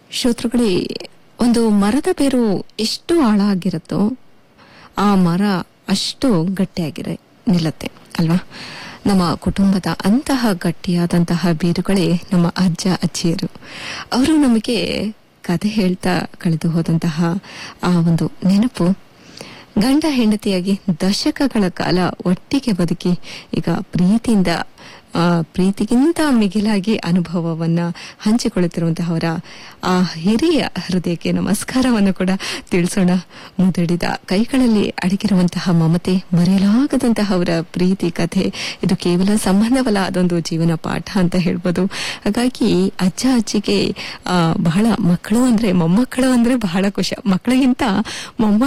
ಶ್ರೋತೃಗಳೇ, ಒಂದು ಮರದ ಬೇರು ಎಷ್ಟು ಆಳ ಆಗಿರುತ್ತೋ ಆ ಮರ ಅಷ್ಟು ಗಟ್ಟಿಯಾಗಿರೆ ನಿಲ್ಲತ್ತೆ ಅಲ್ವಾ. ನಮ್ಮ ಕುಟುಂಬದ ಅಂತಹ ಗಟ್ಟಿಯಾದಂತಹ ಬೇರುಗಳೇ ನಮ್ಮ ಅಜ್ಜ ಅಜ್ಜಿಯರು. ಅವರು ನಮಗೆ ಕಥೆ ಹೇಳ್ತಾ ಕಳೆದು ಹೋದಂತಹ ಆ ಒಂದು ನೆನಪು, ಗಂಡ ಹೆಂಡತಿಯಾಗಿ ದಶಕಗಳ ಕಾಲ ಒಟ್ಟಿಗೆ ಬದುಕಿ ಈಗ ಪ್ರೀತಿಗಿಂತ ಮಿಗಿಲಾಗಿ ಅನುಭವವನ್ನ ಹಂಚಿಕೊಳ್ಳುತ್ತಿರುವಂತಹವರ ಆ ಹಿರಿಯ ಹೃದಯಕ್ಕೆ ನಮಸ್ಕಾರವನ್ನು ಕೂಡ ತಿಳಿಸೋಣ. ಮುದುಡಿದ ಕೈಗಳಲ್ಲಿ ಅಡಗಿರುವಂತಹ ಮಮತೆ, ಮರೆಯಲಾಗದಂತಹ ಅವರ ಪ್ರೀತಿ ಕಥೆ, ಇದು ಕೇವಲ ಸಂಬಂಧವಲ್ಲ, ಅದೊಂದು ಜೀವನ ಪಾಠ ಅಂತ ಹೇಳ್ಬೋದು. ಹಾಗಾಗಿ ಅಜ್ಜ ಅಜ್ಜಿಗೆ ಬಹಳ ಮೊಮ್ಮಕ್ಕಳು ಅಂದ್ರೆ ಬಹಳ ಖುಷಿ. ಮಕ್ಕಳಿಗಿಂತ